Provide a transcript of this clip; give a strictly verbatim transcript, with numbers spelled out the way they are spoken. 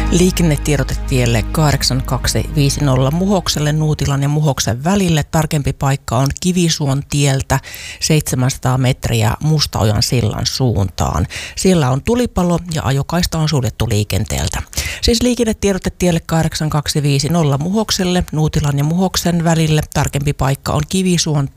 Liikennetiedotetielle kahdeksan kaksi viisi nolla Muhokselle Nuutilan ja Muhoksen välille. Tarkempi paikka on Kivisuon tieltä seitsemänsataa metriä Mustaojan sillan suuntaan. Siellä on tulipalo ja ajokaista on suljettu liikenteeltä. Siis liikennetiedotetielle kahdeksan kaksi viisi nolla Muhokselle Nuutilan ja Muhoksen välille. Tarkempi paikka on Kivisuon